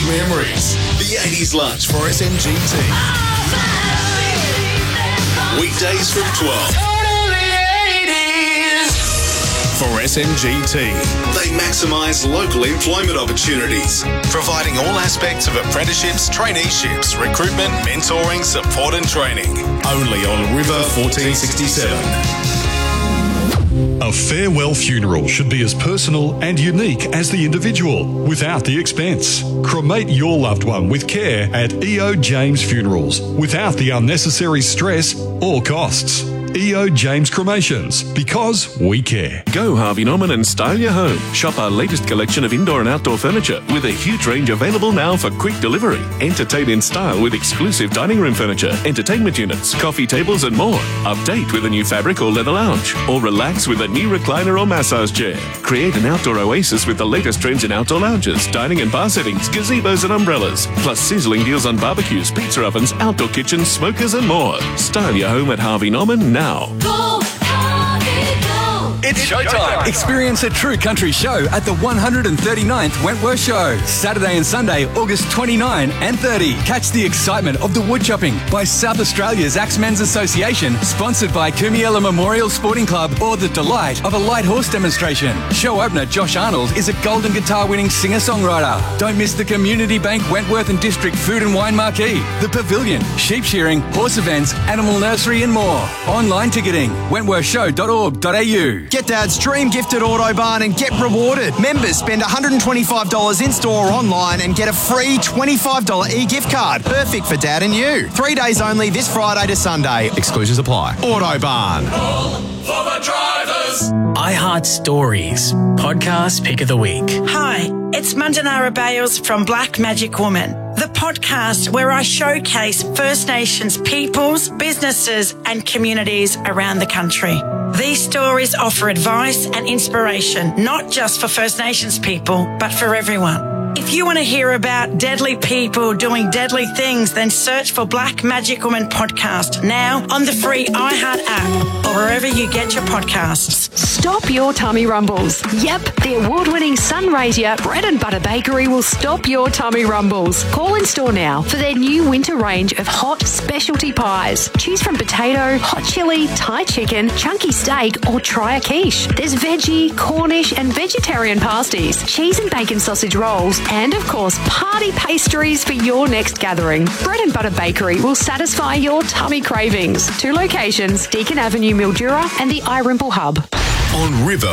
memories. The 80s lunch for SMGT. Weekdays from 12. For SMGT, they maximise local employment opportunities, providing all aspects of apprenticeships, traineeships, recruitment, mentoring, support and training. Only on River 1467. A farewell funeral should be as personal and unique as the individual, without the expense. Cremate your loved one with care at E.O. James Funerals, without the unnecessary stress or costs. E.O. James Cremations, because we care. Go Harvey Norman and style your home. Shop our latest collection of indoor and outdoor furniture with a huge range available now for quick delivery. Entertain in style with exclusive dining room furniture, entertainment units, coffee tables and more. Update with a new fabric or leather lounge, or relax with a new recliner or massage chair. Create an outdoor oasis with the latest trends in outdoor lounges, dining and bar settings, gazebos and umbrellas, plus sizzling deals on barbecues, pizza ovens, outdoor kitchens, smokers and more. Style your home at Harvey Norman now. Go, Harvey, go. It's showtime. Experience a true country show at the 139th Wentworth Show. Saturday and Sunday, August 29 and 30. Catch the excitement of the woodchopping by South Australia's Axemen's Association, sponsored by Kumiela Memorial Sporting Club, or the delight of a light horse demonstration. Show opener Josh Arnold is a Golden Guitar winning singer-songwriter. Don't miss the Community Bank Wentworth and District Food and Wine Marquee, the Pavilion, sheep shearing, horse events, animal nursery and more. Online ticketing, wentworthshow.org.au. Get Dad's dream gift at Autobarn and get rewarded. Members spend $125 in-store or online and get a free $25 e-gift card. Perfect for Dad and you. 3 days only this Friday to Sunday. Exclusions apply. Autobarn. All for the drivers. iHeart Stories, podcast pick of the week. Hi, it's Mandanara Bales from Black Magic Woman, the podcast where I showcase First Nations peoples, businesses and communities around the country. These stories offer advice and inspiration, not just for First Nations people, but for everyone. If you want to hear about deadly people doing deadly things, then search for Black Magic Woman Podcast now on the free iHeart app or wherever you get your podcasts. Stop your tummy rumbles. Yep, the award-winning Sunraysia Bread and Butter Bakery will stop your tummy rumbles. Call in store now for their new winter range of hot specialty pies. Choose from potato, hot chili, Thai chicken, chunky steak, or try a quiche. There's veggie, Cornish and vegetarian pasties, cheese and bacon sausage rolls, and of course, party pastries for your next gathering. Bread and Butter Bakery will satisfy your tummy cravings. 2 locations, Deakin Avenue, Mildura, and the iRimple Hub. On River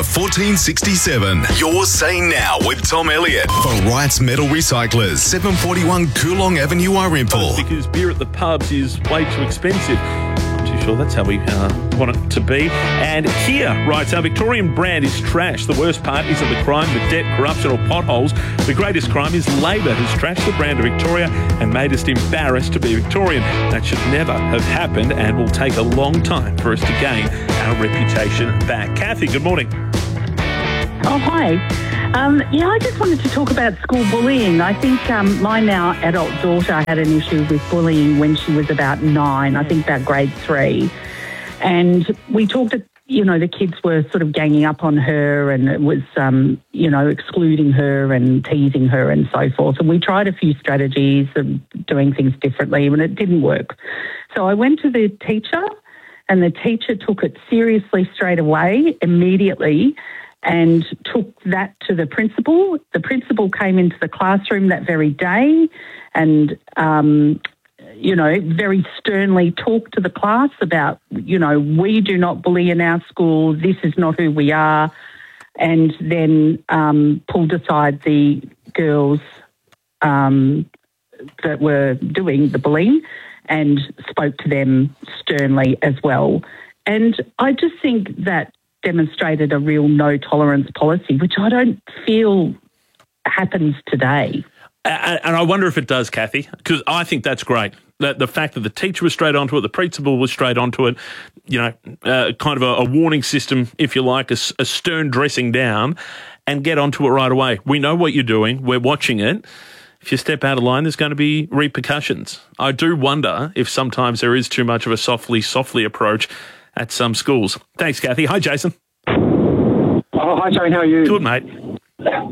1467, you're saying now with Tom Elliott for Wright's Metal Recyclers, 741 Coolong Avenue, Irimple. Because beer at the pubs is way too expensive. I'm too sure that's how we want it to be. And Kia writes, our Victorian brand is trash. The worst part isn't the crime, the debt, corruption or potholes. The greatest crime is Labor, who's trashed the brand of Victoria and made us embarrassed to be Victorian. That should never have happened and will take a long time for us to gain our reputation back. Kathy, good morning. Oh, hi. I just wanted to talk about school bullying. I think my now adult daughter had an issue with bullying when she was about 9, I think about grade 3. And we talked to, the kids were sort of ganging up on her and it was, excluding her and teasing her and so forth. And we tried a few strategies of doing things differently and it didn't work. So I went to the teacher and the teacher took it seriously straight away, immediately, and took that to the principal. The principal came into the classroom that very day and, very sternly talked to the class about, we do not bully in our school, this is not who we are, and then pulled aside the girls that were doing the bullying and spoke to them sternly as well. And I just think that demonstrated a real no-tolerance policy, which I don't feel happens today. And I wonder if it does, Kathy, because I think that's great. The fact that the teacher was straight onto it, the principal was straight onto it, kind of a warning system, if you like, a stern dressing down, and get onto it right away. We know what you're doing. We're watching it. If you step out of line, there's going to be repercussions. I do wonder if sometimes there is too much of a softly approach at some schools. Thanks, Kathy. Hi, Jason. Oh, hi, Shane. How are you? Good, mate.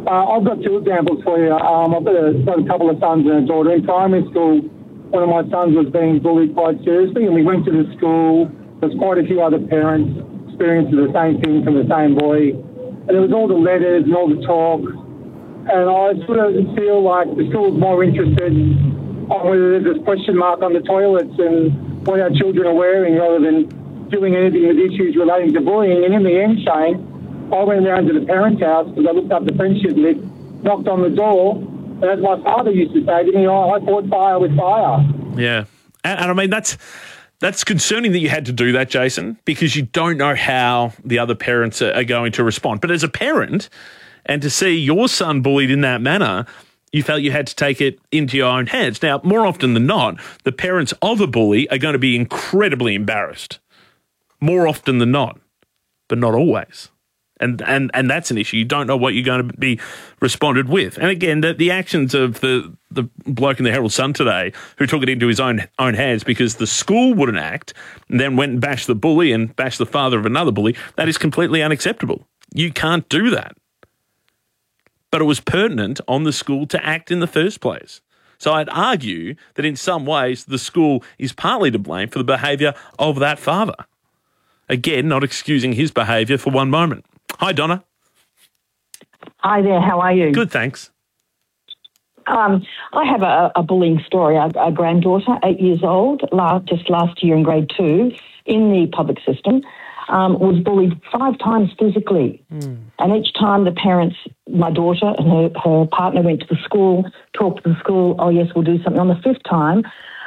I've got two examples for you. I've got a couple of sons and a daughter. In primary school, one of my sons was being bullied quite seriously, and we went to the school. There's quite a few other parents experiencing the same thing from the same boy. And there was all the letters and all the talk. And I sort of feel like the school's more interested on whether there's a question mark on the toilets and what our children are wearing rather than doing anything with issues relating to bullying. And in the end, Shane, I went round to the parents' house because I looked up the friendship list, knocked on the door, and as my father used to say to me, I fought fire with fire. Yeah. And I mean, that's concerning that you had to do that, Jason, because you don't know how the other parents are going to respond. But as a parent, and to see your son bullied in that manner, you felt you had to take it into your own hands. Now, more often than not, the parents of a bully are going to be incredibly embarrassed. More often than not, but not always. And that's an issue. You don't know what you're going to be responded with. And again, the actions of the bloke in the Herald Sun today who took it into his own hands because the school wouldn't act and then went and bashed the bully and bashed the father of another bully, that is completely unacceptable. You can't do that. But it was pertinent on the school to act in the first place. So I'd argue that in some ways the school is partly to blame for the behaviour of that father. Again, not excusing his behaviour for one moment. Hi, Donna. Hi there, how are you? Good, thanks. I have a bullying story. A granddaughter, 8 years old, just last year in grade 2, in the public system, was bullied 5 times physically. And each time the parents, my daughter and her partner went to the school, talked to the school, oh yes, we'll do something. On the 5th time,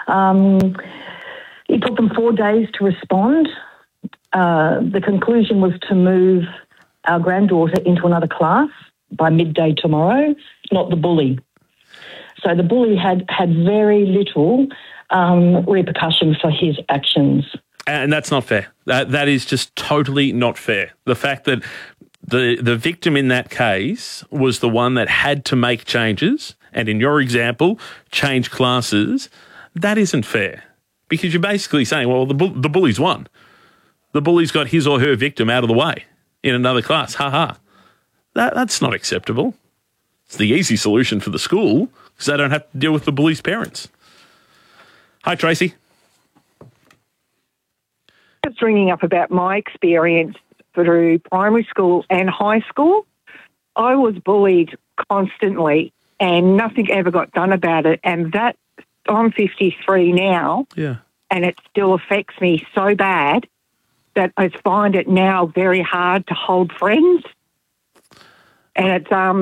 it took them 4 days to respond. The conclusion was to move our granddaughter into another class by midday tomorrow, not the bully. So the bully had very little repercussion for his actions. And that's not fair. That is just totally not fair. The fact that the victim in that case was the one that had to make changes, and in your example, change classes, that isn't fair. Because you're basically saying, well, the bully's won. The bully's got his or her victim out of the way in another class. Ha. That's not acceptable. It's the easy solution for the school because they don't have to deal with the bully's parents. Hi, Tracy. Just ringing up about my experience through primary school and high school. I was bullied constantly and nothing ever got done about it. And that, I'm 53 now. Yeah. And it still affects me so bad that I find it now very hard to hold friends. And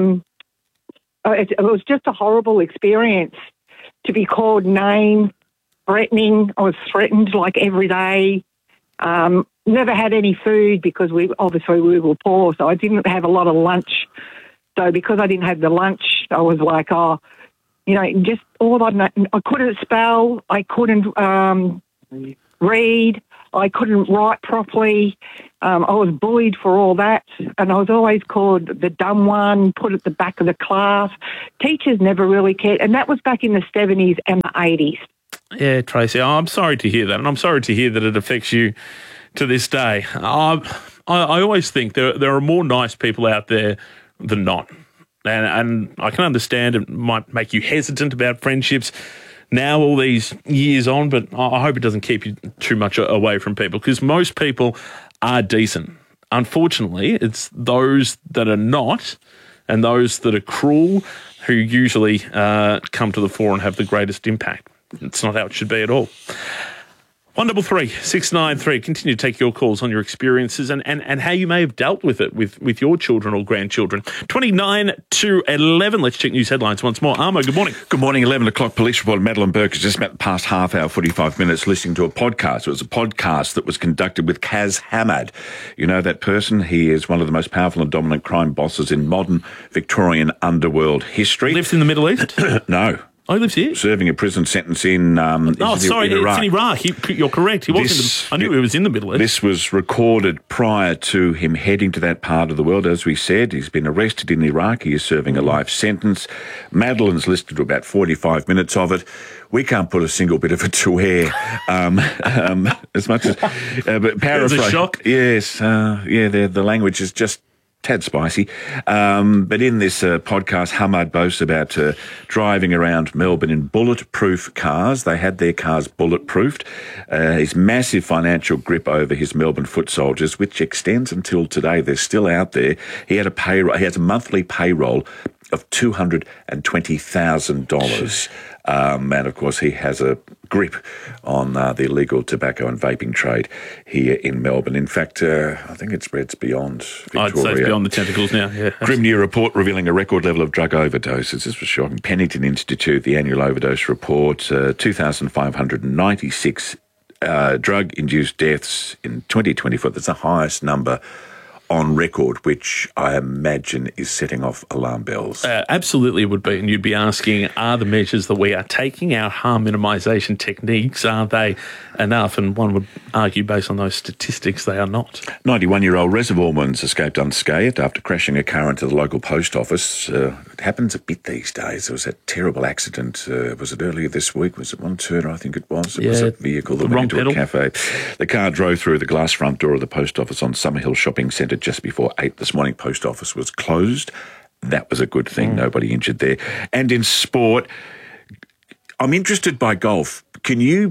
it was just a horrible experience to be called names, threatening. I was threatened like every day. Never had any food because we were poor, so I didn't have a lot of lunch. So because I didn't have the lunch, I was like, just all I couldn't spell, I couldn't read, I couldn't write properly. I was bullied for all that, and I was always called the dumb one, put at the back of the class. Teachers never really cared, and that was back in the 70s and the 80s. Yeah, Tracy, I'm sorry to hear that, and I'm sorry to hear that it affects you to this day. I always think there are more nice people out there than not, and I can understand it might make you hesitant about friendships now all these years on, but I hope it doesn't keep you too much away from people because most people are decent. Unfortunately, it's those that are not and those that are cruel who usually come to the fore and have the greatest impact. It's not how it should be at all. 133 693. Continue to take your calls on your experiences and how you may have dealt with it with your children or grandchildren. 29 to 11. Let's check news headlines once more. Armo, good morning. Good morning. 11 o'clock police report. Madeline Burke has just spent the past half hour, 45 minutes listening to a podcast. It was a podcast that was conducted with Kaz Hamad. You know that person? He is one of the most powerful and dominant crime bosses in modern Victorian underworld history. Lives in the Middle East? No. Oh, he lives here? Serving a prison sentence in Iraq. It's in Iraq. You're correct. I knew he was in the Middle East. This was recorded prior to him heading to that part of the world. As we said, he's been arrested in Iraq. He is serving a life sentence. Madeline's listened to about 45 minutes of it. We can't put a single bit of it to air, as much as... but paraphrase. There's a shock. Yes. The language is just tad spicy. But in this podcast, Hamad boasts about driving around Melbourne in bulletproof cars. They had their cars bulletproofed. His massive financial grip over his Melbourne foot soldiers, which extends until today. They're still out there. He had a payroll. He has a monthly payroll of $220,000. And of course, he has a grip on the illegal tobacco and vaping trade here in Melbourne. In fact, I think it spreads beyond Victoria. I'd say it's beyond the tentacles now, yeah. Grim new report revealing a record level of drug overdoses. This was shocking. Pennington Institute, the annual overdose report, 2,596 drug-induced deaths in 2024. That's the highest number on record, which I imagine is setting off alarm bells. Absolutely it would be. And you'd be asking, are the measures that we are taking, our harm minimisation techniques, are they enough? And one would argue, based on those statistics, they are not. 91-year-old reservoirman's escaped unscathed after crashing a car into the local post office. It happens a bit these days. There was a terrible accident. Was it earlier this week? Was it one Turner, I think it was? It was a vehicle that went into a cafe. The car drove through the glass front door of the post office on Summerhill Shopping Centre just before 8 this morning. Post office was closed. That was a good thing. Nobody injured there. And in sport, I'm interested by golf. Can you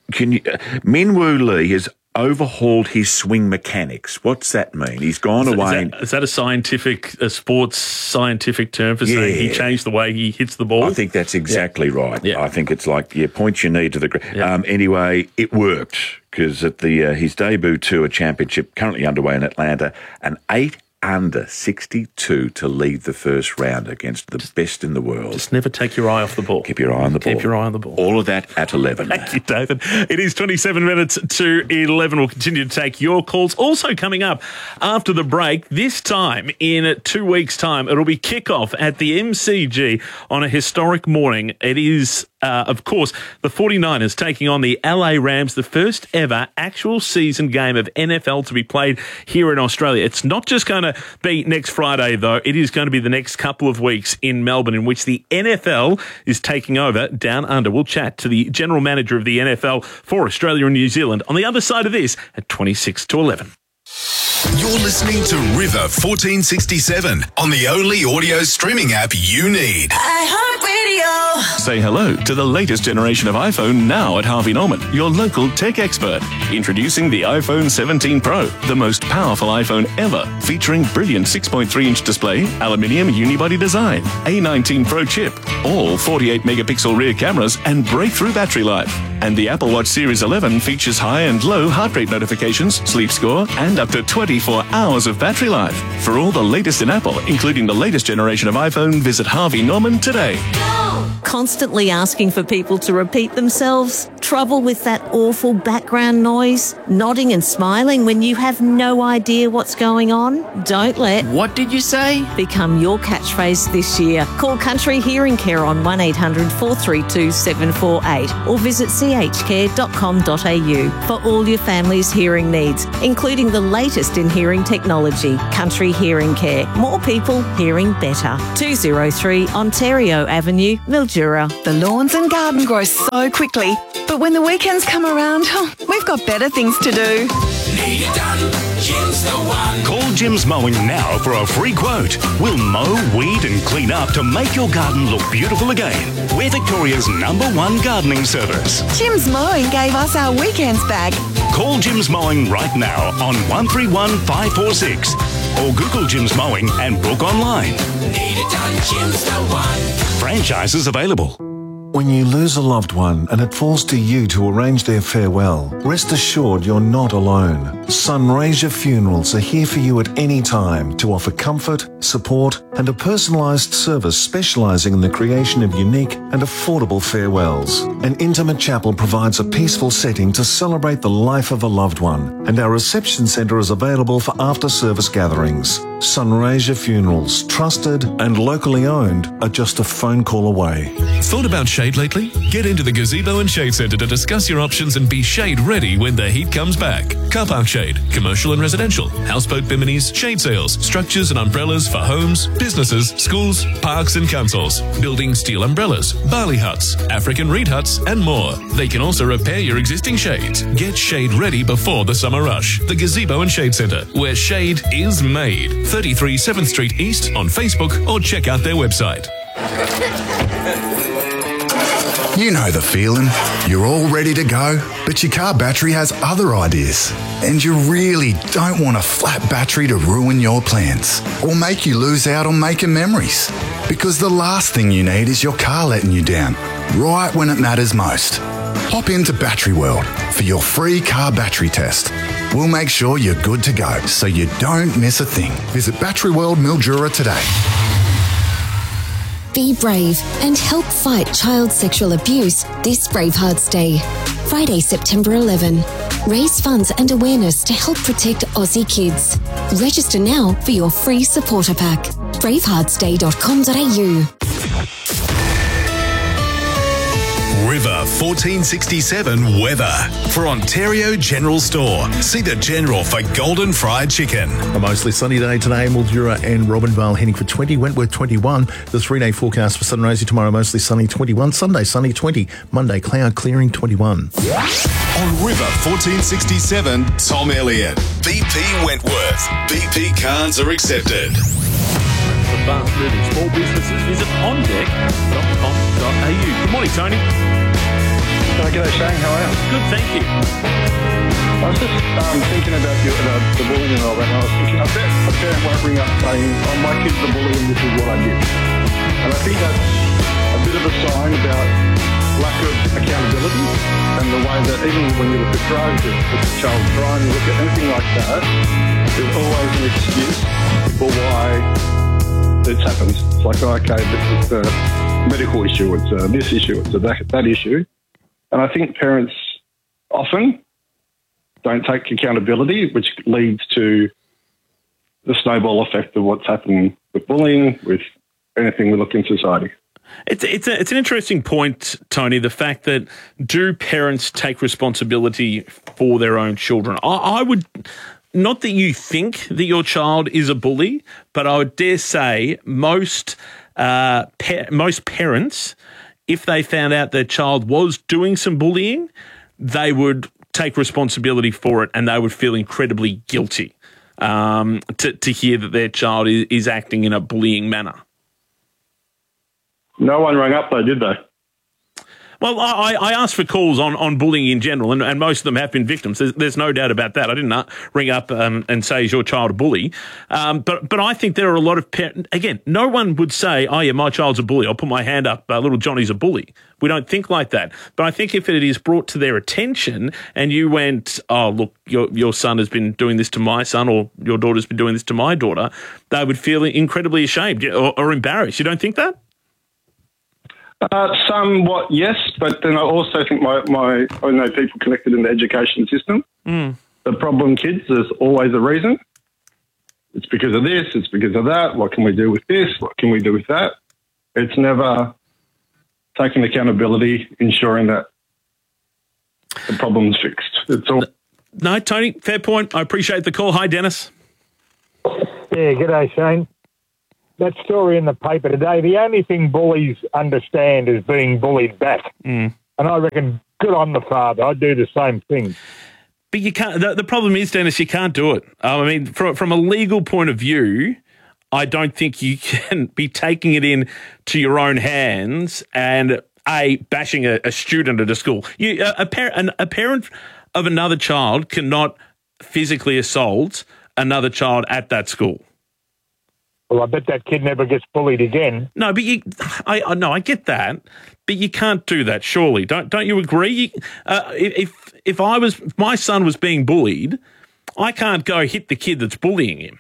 Min Woo Lee has overhauled his swing mechanics. What's that mean? He's gone away. Is that a sports scientific term for saying he changed the way he hits the ball? I think that's exactly right. Yeah. I think it's like, points you need to the ground. Yeah. Anyway, it worked because at his debut tour championship, currently underway in Atlanta, an 8 under 62 to lead the first round against the best in the world. Just never take your eye off the ball. Keep your eye on the ball. Keep your eye on the ball. All of that at 11. Thank you, David. It is 27 minutes to 11. We'll continue to take your calls. Also coming up after the break, this time in 2 weeks' time, it'll be kickoff at the MCG on a historic morning. It is, of course, the 49ers taking on the LA Rams, the first ever actual season game of NFL to be played here in Australia. It's not just going to be next Friday, though. It is going to be the next couple of weeks in Melbourne, in which the NFL is taking over down under. We'll chat to the general manager of the NFL for Australia and New Zealand on the other side of this at 26 to 11. You're listening to River 1467 on the only audio streaming app you need. iHeartRadio. Say hello to the latest generation of iPhone now at Harvey Norman, your local tech expert. Introducing the iPhone 17 Pro, the most powerful iPhone ever, featuring brilliant 6.3-inch display, aluminium unibody design, A19 Pro chip, all 48-megapixel rear cameras, and breakthrough battery life. And the Apple Watch Series 11 features high and low heart rate notifications, sleep score, and up to 24 hours of battery life. For all the latest in Apple, including the latest generation of iPhone, visit Harvey Norman today. Constantly asking for people to repeat themselves? Trouble with that awful background noise? Nodding and smiling when you have no idea what's going on? Don't let "What did you say?" become your catchphrase this year. Call Country Hearing Care on 1800 432 748 or visit chcare.com.au for all your family's hearing needs, including the latest in hearing technology. Country Hearing Care. More people hearing better. 203 Ontario Avenue, Mildura. The lawns and garden grow so quickly, but when the weekends come around, we've got better things to do. Need it done, Jim's the one. Call Jim's Mowing now for a free quote. We'll mow, weed and clean up to make your garden look beautiful again. We're Victoria's #1 gardening service. Jim's Mowing gave us our weekends back. Call Jim's Mowing right now on 131 546 or Google Jim's Mowing and book online. Need it done, Jim's the one. Franchises available. When you lose a loved one and it falls to you to arrange their farewell, rest assured you're not alone. Sunraysia Funerals are here for you at any time to offer comfort, support and a personalised service specialising in the creation of unique and affordable farewells. An intimate chapel provides a peaceful setting to celebrate the life of a loved one, and our reception centre is available for after-service gatherings. Sunraysia Funerals, trusted and locally owned, are just a phone call away. Thought about shade lately? Get into the Gazebo and Shade Centre to discuss your options and be shade ready when the heat comes back. Car park shade, commercial and residential, houseboat biminis, shade sails, structures and umbrellas for homes, businesses, schools, parks and councils, building steel umbrellas, barley huts, African reed huts and more. They can also repair your existing shades. Get shade ready before the summer rush. The Gazebo and Shade Centre, where shade is made. 33 7th Street East on Facebook or check out their website. You know the feeling. You're all ready to go, but your car battery has other ideas. And you really don't want a flat battery to ruin your plans or make you lose out on making memories. Because the last thing you need is your car letting you down, right when it matters most. Hop into Battery World for your free car battery test. We'll make sure you're good to go so you don't miss a thing. Visit Battery World Mildura today. Be brave and help fight child sexual abuse this Bravehearts Day. Friday, September 11. Raise funds and awareness to help protect Aussie kids. Register now for your free supporter pack. braveheartsday.com.au. River 1467 weather. For Ontario General Store, see the General for golden fried chicken. A mostly sunny day today, Mildura and Robinvale heading for 20, Wentworth 21. The 3-day forecast for Sunraysia tomorrow, mostly sunny 21, Sunday sunny 20, Monday cloud clearing 21. On River 1467, Tom Elliott. BP Wentworth. BP cards are accepted. For fast moving small businesses, visit ondeck.com.au. Good morning, Tony. G'day, Shane. How are you? Good, thank you. I was just thinking about the bullying and all that, and I was thinking, I bet a parent won't ring up saying, oh, my kid's a bully and this is what I did. And I think that's a bit of a sign about lack of accountability and the way that even when you look at drugs, if a child's crying, you look at anything like that, there's always an excuse for why it happens. It's like, oh, okay, this is a medical issue, it's this issue, it's that issue. And I think parents often don't take accountability, which leads to the snowball effect of what's happening with bullying, with anything we look in society. It's an interesting point, Tony, the fact that do parents take responsibility for their own children? I would, not that you think that your child is a bully, but I would dare say most parents, if they found out their child was doing some bullying, they would take responsibility for it and they would feel incredibly guilty to hear that their child is acting in a bullying manner. No one rang up though, did they? Well, I asked for calls on bullying in general, and most of them have been victims. There's no doubt about that. I didn't ring up and say, is your child a bully? But I think there are a lot of parents. Again, no one would say, oh, yeah, my child's a bully. I'll put my hand up, little Johnny's a bully. We don't think like that. But I think if it is brought to their attention and you went, oh, look, your son has been doing this to my son or your daughter's been doing this to my daughter, they would feel incredibly ashamed or embarrassed. You don't think that? Somewhat, yes, but then I also think I know people connected in the education system. Mm. The problem kids, there's always a reason. It's because of this, it's because of that. What can we do with this? What can we do with that? It's never taking accountability, ensuring that the problem's fixed. It's all. No, Tony, fair point. I appreciate the call. Hi, Dennis. Yeah, g'day, Shane. That story in the paper today, the only thing bullies understand is being bullied back. Mm. And I reckon good on the father. I'd do the same thing. But you can't. The problem is, Dennis, you can't do it. I mean, from a legal point of view, I don't think you can be taking it in to your own hands and bashing a student at a school. A parent of another child cannot physically assault another child at that school. Well, I bet that kid never gets bullied again. No, but I get that, but you can't do that. Surely, don't you agree? If my son was being bullied, I can't go hit the kid that's bullying him.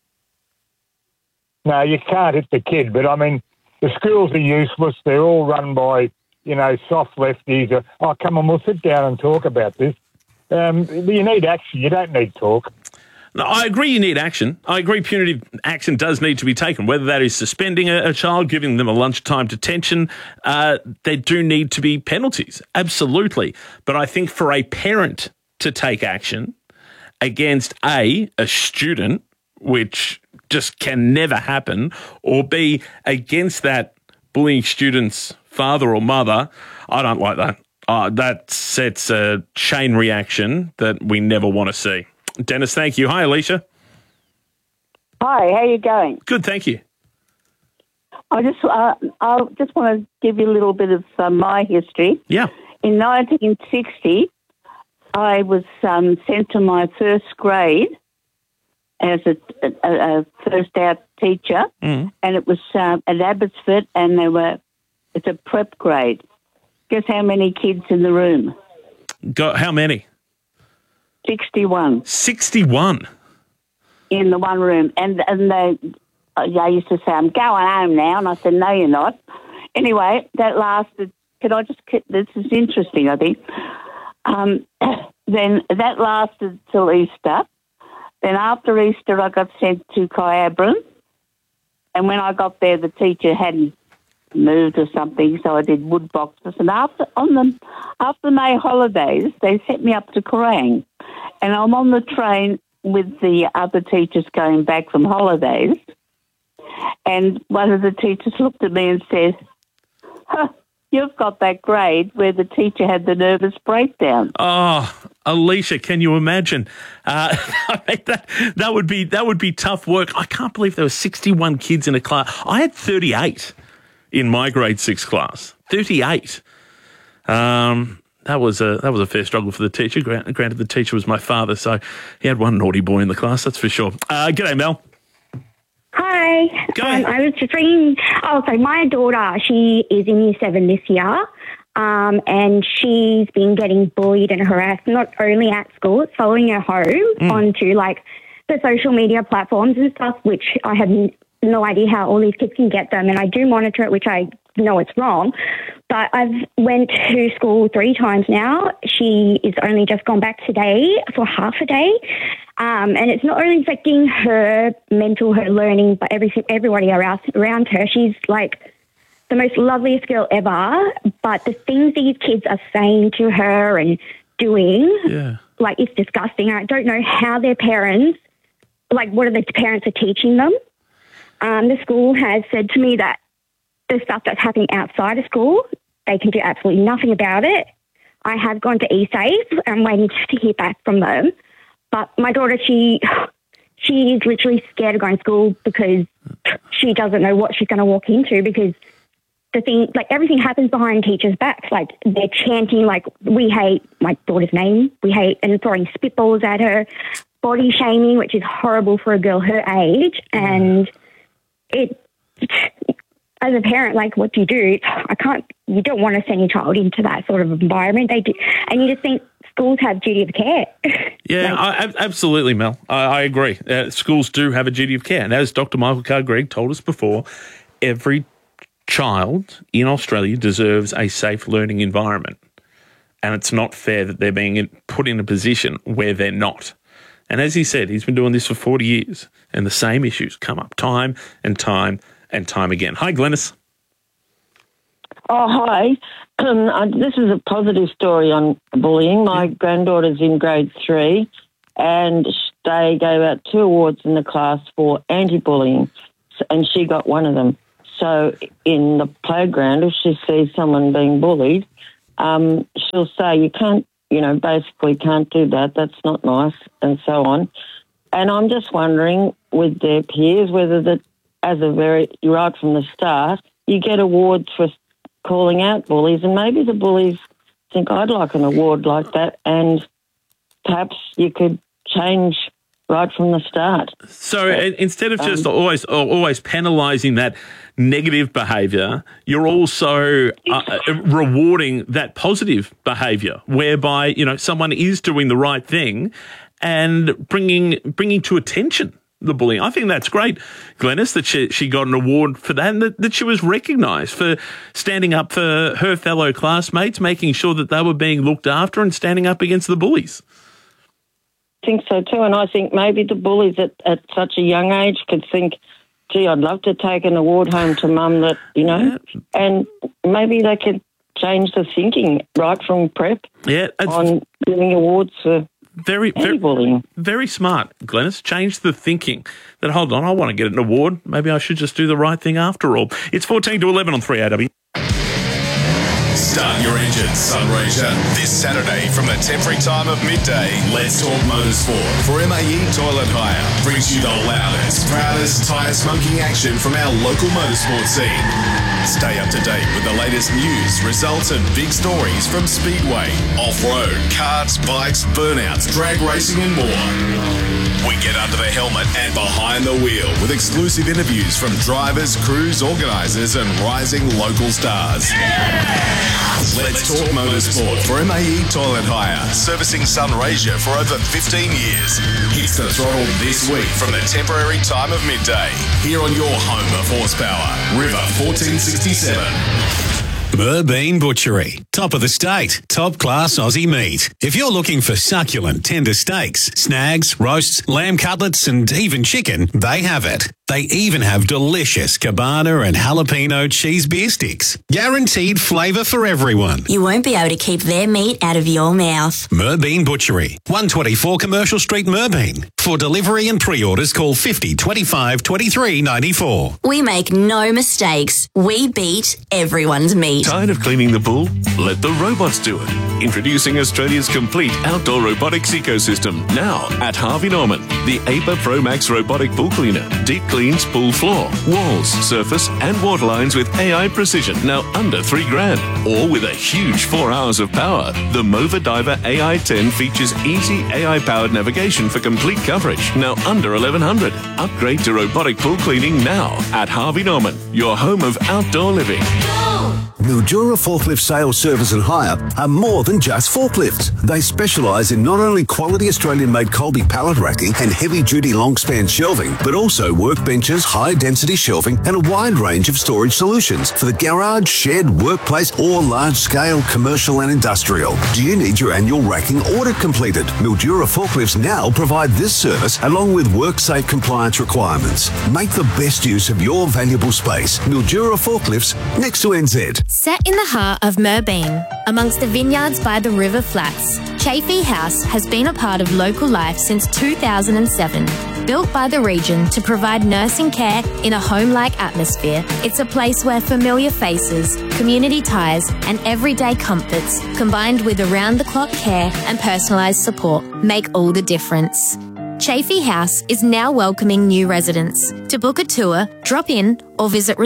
No, you can't hit the kid. But I mean, the schools are useless. They're all run by soft lefties. Oh, come on, we'll sit down and talk about this. You need action. You don't need talk. No, I agree you need action. I agree punitive action does need to be taken, whether that is suspending a child, giving them a lunchtime detention. There do need to be penalties, absolutely. But I think for a parent to take action against A, a student, which just can never happen, or B, against that bullying student's father or mother, I don't like that. That sets a chain reaction that we never want to see. Dennis, thank you. Hi, Alicia. Hi, how are you going? Good, thank you. I just want to give you a little bit of my history. Yeah. In 1960, I was sent to my first grade as a first out teacher, and it was at Abbotsford, and it's a prep grade. Guess how many kids in the room? How many? 61. 61? In the one room. And they used to say, I'm going home now. And I said, no, you're not. Anyway, that lasted, this is interesting, I think. Then that lasted till Easter. Then after Easter, I got sent to Kyabram. And when I got there, the teacher hadn't moved or something, so I did wood boxes. And after May holidays, they sent me up to Kerrang. And I'm on the train with the other teachers going back from holidays. And one of the teachers looked at me and said, you've got that grade where the teacher had the nervous breakdown. Oh, Alicia, can you imagine? I mean, that would be tough work. I can't believe there were 61 kids in a class. I had 38 in my grade 6 class. 38. That was a fair struggle for the teacher. Granted, the teacher was my father, so he had one naughty boy in the class, that's for sure. G'day, Mel. Hi. I was just ringing. So my daughter, she is in Year 7 this year, and she's been getting bullied and harassed, not only at school, it's following her home onto, like, the social media platforms and stuff, which I have no idea how all these kids can get them, and I do monitor it, which I know it's wrong. But I've went to school 3 times now. She is only just gone back today for half a day. And it's not only affecting her mental, her learning, but everybody around her. She's like the most loveliest girl ever. But the things these kids are saying to her and doing, like, it's disgusting. I don't know how their parents, like, what are the parents are teaching them. The school has said to me that the stuff that's happening outside of school, they can do absolutely nothing about it. I have gone to eSafe. I'm waiting to hear back from them. But my daughter, she is literally scared of going to school because she doesn't know what she's going to walk into, because the thing, like, everything happens behind teachers' backs. Like, they're chanting, like, we hate my daughter's name, we hate, and throwing spitballs at her, body shaming, which is horrible for a girl her age. And as a parent, like, what do? You don't want to send your child into that sort of environment. They do. And you just think schools have duty of care. Yeah, absolutely, Mel. I agree. Schools do have a duty of care. And as Dr. Michael Carr-Gregg told us before, every child in Australia deserves a safe learning environment. And it's not fair that they're being put in a position where they're not. And as he said, he's been doing this for 40 years, and the same issues come up time and time and time again. Hi, Glenys. Oh, hi. This is a positive story on bullying. My granddaughter's in grade 3, and they gave out 2 awards in the class for anti-bullying, and she got one of them. So in the playground, if she sees someone being bullied, she'll say, you can't, basically can't do that, that's not nice, and so on. And I'm just wondering, with their peers, whether right from the start, you get awards for calling out bullies, and maybe the bullies think, I'd like an award like that, and perhaps you could change right from the start. So instead of just always penalising that negative behaviour, you're also rewarding that positive behaviour, whereby someone is doing the right thing and bringing to attention the bullying. I think that's great, Glenys, that she got an award for that, and that she was recognised for standing up for her fellow classmates, making sure that they were being looked after and standing up against the bullies. think so too, and I think maybe the bullies at such a young age could think, gee, I'd love to take an award home to mum that, and maybe they could change the thinking right from prep on giving awards for bullying. Very smart, Glenys. Change the thinking that, hold on, I want to get an award. Maybe I should just do the right thing after all. It's 14 to 11 on 3AW. Start your engines, Sunraysia. This Saturday from the temporary time of midday, Let's Talk Motorsport for MAE Toilet Hire brings you the loudest, proudest tyre smoking action from our local motorsport scene. Stay up to date with the latest news, results and big stories from Speedway, off-road, karts, bikes, burnouts, drag racing and more. We get under the helmet and behind the wheel with exclusive interviews from drivers, crews, organisers and rising local stars. Let's Talk Motorsport for MAE Toilet Hire, servicing Sunraysia for over 15 years. Hits the throttle this week from the temporary time of midday, here on your home of horsepower, River 1467. Merbein Butchery. Top of the state. Top class Aussie meat. If you're looking for succulent, tender steaks, snags, roasts, lamb cutlets and even chicken, they have it. They even have delicious cabana and jalapeno cheese beer sticks. Guaranteed flavour for everyone. You won't be able to keep their meat out of your mouth. Merbein Butchery. 124 Commercial Street, Merbein. For delivery and pre-orders, call 50 25 23 94. We make no mistakes. We beat everyone's meat. Tired of cleaning the pool? Let the robots do it. Introducing Australia's complete outdoor robotics ecosystem. Now at Harvey Norman. The APA Pro Max robotic pool cleaner. Deep cleans pool floor, walls, surface and water lines with AI precision. Now under $3,000. Or with a huge 4 hours of power. The Mova Diver AI-10 features easy AI-powered navigation for complete coverage. Now under $1,100. Upgrade to robotic pool cleaning now at Harvey Norman. Your home of outdoor living. Mildura Forklift Sales, Service and Hire are more than just forklifts. They specialise in not only quality Australian-made Colby pallet racking and heavy-duty long-span shelving, but also workbenches, high-density shelving and a wide range of storage solutions for the garage, shed, workplace or large-scale commercial and industrial. Do you need your annual racking audit completed? Mildura Forklifts now provide this service along with WorkSafe compliance requirements. Make the best use of your valuable space. Mildura Forklifts, next to NZ. Set in the heart of Merbein, amongst the vineyards by the River Flats, Chafee House has been a part of local life since 2007. Built by the region to provide nursing care in a home-like atmosphere, it's a place where familiar faces, community ties and everyday comforts, combined with around-the-clock care and personalised support, make all the difference. Chafee House is now welcoming new residents. To book a tour, drop in or visit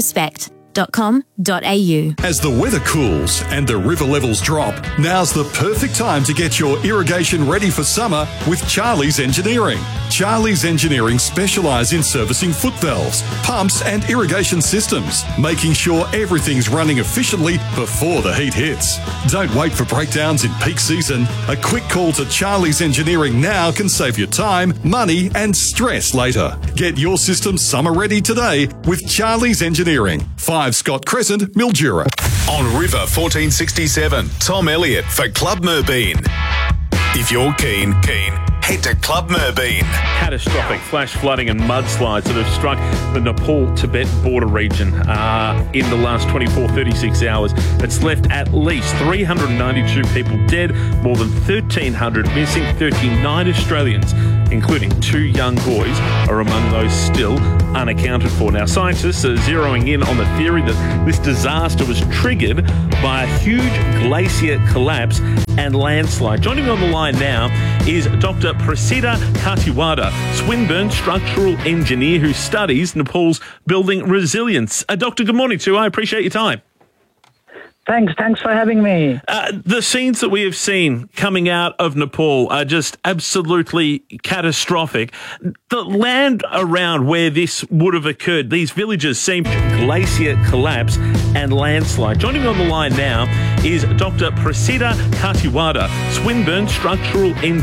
respect.com.au. As the weather cools and the river levels drop, now's the perfect time to get your irrigation ready for summer with Charlie's Engineering. Charlie's Engineering specialise in servicing foot valves, pumps and irrigation systems, making sure everything's running efficiently before the heat hits. Don't wait for breakdowns in peak season. A quick call to Charlie's Engineering now can save you time, money and stress later. Get your system summer ready today with Charlie's Engineering. 5 Scott Crescent, Mildura. On River 1467, Tom Elliott for Club Merbein. If you're keen, head to Club Merbein. Catastrophic flash flooding and mudslides that have struck the Nepal-Tibet border region in the last 36 hours. It's left at least 392 people dead, more than 1,300 missing, 39 Australians, including 2 young boys, are among those still unaccounted for. Now, scientists are zeroing in on the theory that this disaster was triggered by a huge glacier collapse and landslide. Joining me on the line now is Dr. Prasida Katiwada, Swinburne structural engineer who studies Nepal's building resilience. Doctor, good morning to you. I appreciate your time. Thanks for having me. The scenes that we have seen coming out of Nepal are just absolutely catastrophic. The land around where this would have occurred, these villages seem glacier collapse and landslide. Joining me on the line now is Dr. Prasida Katiwada, Swinburne structural engineer.